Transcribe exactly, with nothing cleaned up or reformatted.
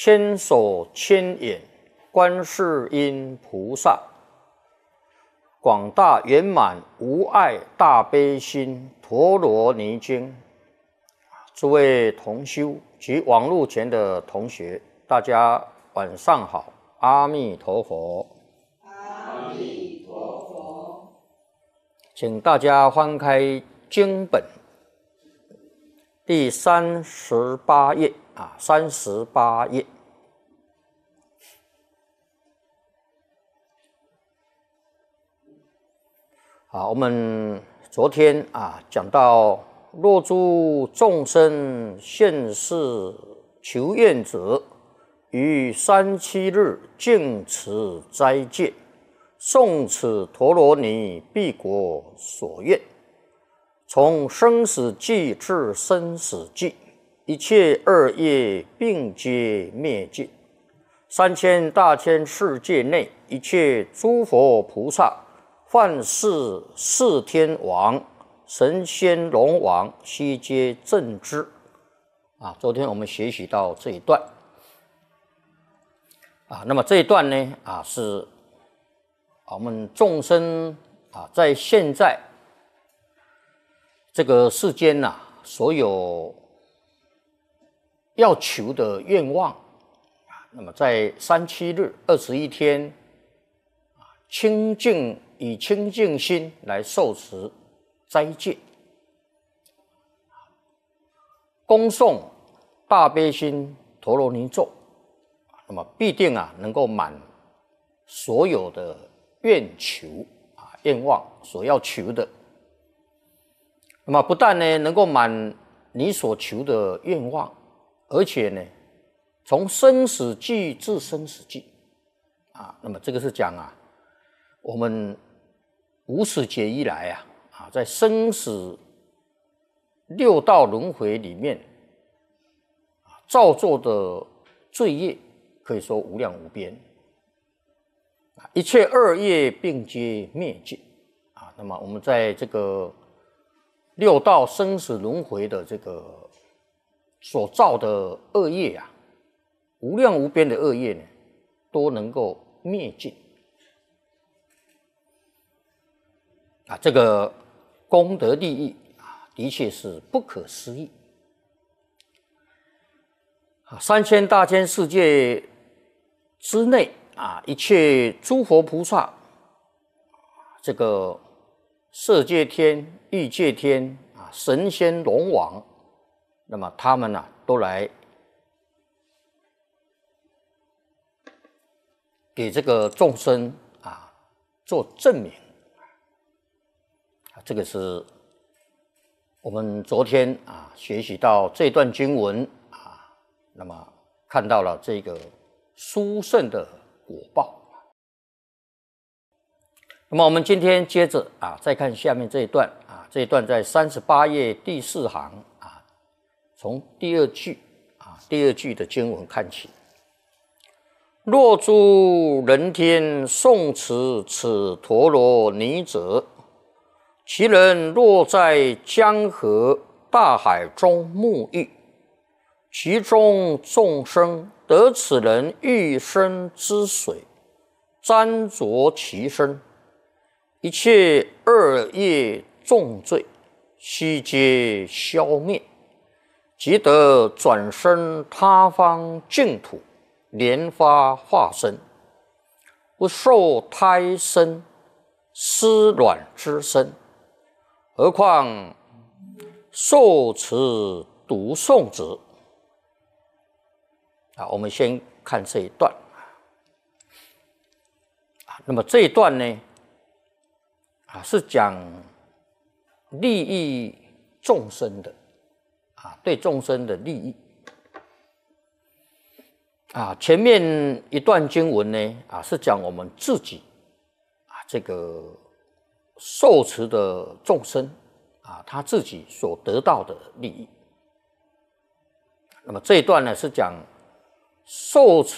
千手千眼观世音菩萨，广大圆满无碍大悲心陀罗尼经。诸位同修及网络前的同学，大家晚上好，阿弥陀佛。 阿弥陀佛。 请大家翻开经本第三十八页啊，三十八页。好，我们昨天啊讲到，若诸众生现世求愿者，于三七日敬持斋戒，诵此陀罗尼必果所愿。从生死际至生死际，一切恶业并皆灭尽。三千大千世界内，一切诸佛菩萨、梵世四天王、神仙龙王，悉皆正知。啊，昨天我们学习到这一段。啊，那么这一段呢，啊是我们众生啊，在现在这个世间呐、啊，所有要求的愿望，那么在三七日二十一天，清净以清净心来受持斋戒，恭诵大悲心陀罗尼咒，那么必定啊能够满所有的愿求啊愿望所要求的。那么不但呢能够满你所求的愿望，而且呢从生死际至生死际啊，那么这个是讲啊我们无始劫以来啊啊在生死六道轮回里面啊造作的罪业可以说无量无边，一切恶业并皆灭尽啊。那么我们在这个六道生死轮回的这个所造的恶业啊，无量无边的恶业呢，都能够灭尽啊。这个功德利益啊，的确是不可思议啊！三千大千世界之内啊，一切诸佛菩萨，这个色界天、欲界天啊，神仙龙王，那么他们呢、啊，都来给这个众生啊做证明。这个是我们昨天啊学习到这段经文啊，那么看到了这个殊胜的果报。那么我们今天接着啊，再看下面这一段啊，这一段在三十八页第四行啊，从第二句啊，第二句的经文看起。若诸人天诵持此陀罗尼者，其人若在江河大海中沐浴，其中众生得此人浴身之水，沾着其身，一切恶业重罪悉皆消灭，即得转生他方净土，莲花化身，不受胎生、湿卵之身。何况受持读诵者啊，我们先看这一段啊。那么这一段呢？啊，是讲利益众生的啊，对众生的利益啊。前面一段经文呢，啊，是讲我们自己啊，这个受持的众生啊，他自己所得到的利益。那么这一段呢，是讲受持